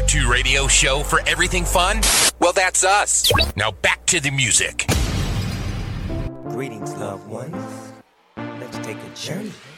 go-to radio show for everything fun? Well, that's us. Now back to the music. Greetings, loved ones. Let's take a journey